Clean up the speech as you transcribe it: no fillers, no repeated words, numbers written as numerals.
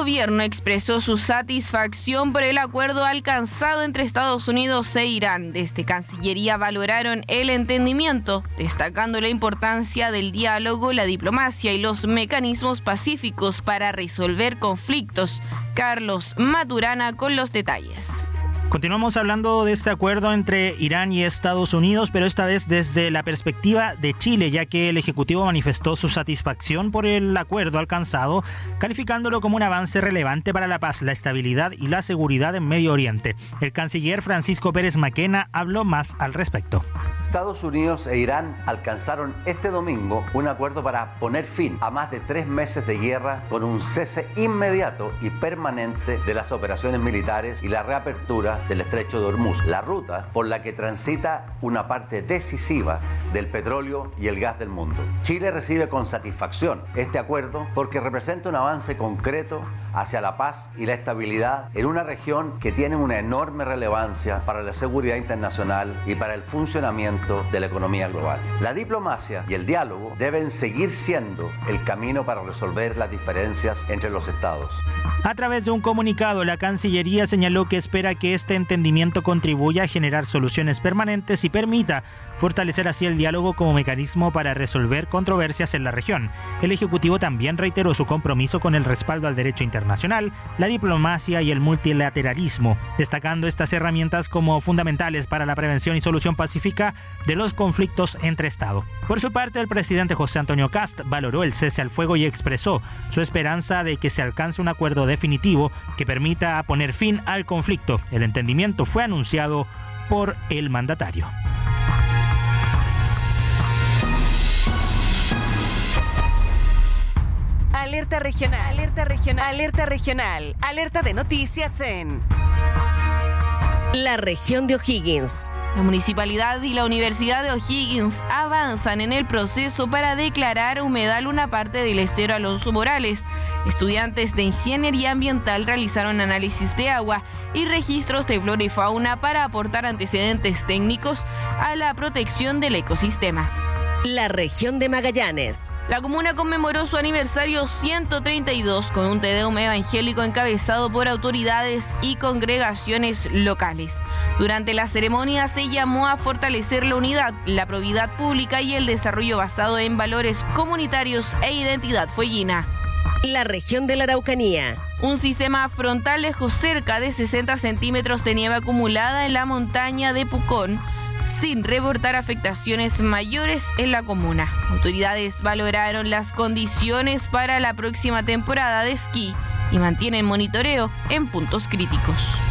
gobierno expresó su satisfacción por el acuerdo alcanzado entre Estados Unidos e Irán. Desde Cancillería valoraron el entendimiento, destacando la importancia del diálogo, la diplomacia y los mecanismos pacíficos para resolver conflictos. Carlos Maturana con los detalles. Continuamos hablando de este acuerdo entre Irán y Estados Unidos, pero esta vez desde la perspectiva de Chile, ya que el Ejecutivo manifestó su satisfacción por el acuerdo alcanzado, calificándolo como un avance relevante para la paz, la estabilidad y la seguridad en Medio Oriente. El canciller Francisco Pérez Maquena habló más al respecto. Estados Unidos e Irán alcanzaron este domingo un acuerdo para poner fin a más de 3 meses de guerra con un cese inmediato y permanente de las operaciones militares y la reapertura del estrecho de Hormuz, la ruta por la que transita una parte decisiva del petróleo y el gas del mundo. Chile recibe con satisfacción este acuerdo porque representa un avance concreto hacia la paz y la estabilidad en una región que tiene una enorme relevancia para la seguridad internacional y para el funcionamiento de la economía global. La diplomacia y el diálogo deben seguir siendo el camino para resolver las diferencias entre los estados. A través de un comunicado, la Cancillería señaló que espera que este entendimiento contribuya a generar soluciones permanentes y permita fortalecer así el diálogo como mecanismo para resolver controversias en la región. El Ejecutivo también reiteró su compromiso con el respaldo al derecho internacional, la diplomacia y el multilateralismo, destacando estas herramientas como fundamentales para la prevención y solución pacífica de los conflictos entre Estados. Por su parte, el presidente José Antonio Kast valoró el cese al fuego y expresó su esperanza de que se alcance un acuerdo definitivo que permita poner fin al conflicto. El entendimiento fue anunciado por el mandatario. Alerta regional, alerta regional, alerta regional, alerta de noticias en la región de O'Higgins. La Municipalidad y la Universidad de O'Higgins avanzan en el proceso para declarar humedal una parte del estero Alonso Morales. Estudiantes de Ingeniería Ambiental realizaron análisis de agua y registros de flora y fauna para aportar antecedentes técnicos a la protección del ecosistema. La región de Magallanes. La comuna conmemoró su aniversario 132 con un Te Deum evangélico encabezado por autoridades y congregaciones locales. Durante la ceremonia se llamó a fortalecer la unidad, la probidad pública y el desarrollo basado en valores comunitarios e identidad fueguina. La región de la Araucanía. Un sistema frontal dejó cerca de 60 centímetros de nieve acumulada en la montaña de Pucón, sin reportar afectaciones mayores en la comuna. Autoridades valoraron las condiciones para la próxima temporada de esquí y mantienen monitoreo en puntos críticos.